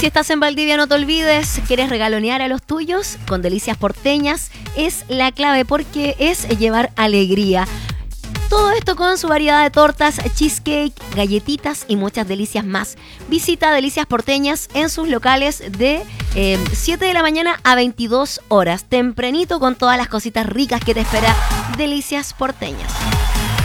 si estás en Valdivia, no te olvides, quieres regalonear a los tuyos con Delicias Porteñas, es la clave porque es llevar alegría. Todo esto con su variedad de tortas, cheesecake, galletitas y muchas delicias más. Visita Delicias Porteñas en sus locales de 7 de la mañana a 22 horas. Tempranito con todas las cositas ricas que te espera Delicias Porteñas.